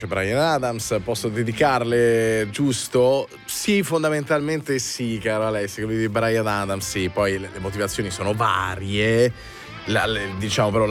Bryan Adams, posso dedicarle, giusto? Sì, fondamentalmente sì, caro Alessio, quelli di Bryan Adams, sì, poi le motivazioni sono varie, diciamo però